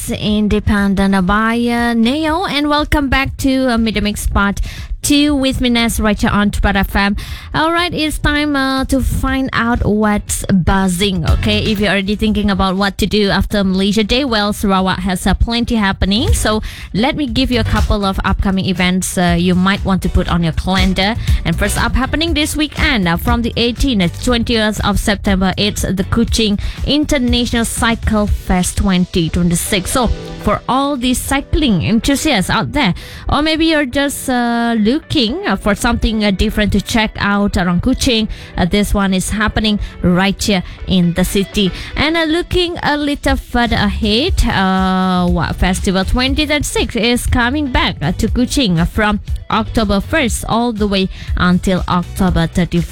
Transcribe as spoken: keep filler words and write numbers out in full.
is Independent by uh, Neo, and welcome back to uh, Media Mix Part two with me, Nes, right here on Tupat F M. Alright, it's time uh, to find out what's buzzing. Okay, if you're already thinking about what to do after Malaysia Day, well, Sarawak has uh, plenty happening. So let me give you a couple of upcoming events uh, you might want to put on your calendar. And first up, happening this weekend uh, from the eighteenth to twentieth of September, it's the Kuching International Cycle Fest twenty twenty-six. So for all these cycling enthusiasts out there, or maybe you're just uh, looking uh, for something uh, different to check out around Kuching, uh, this one is happening right here in the city. And uh, looking a little further ahead, uh, what Festival twenty twenty-six is coming back uh, to Kuching from October first all the way until October thirty-first.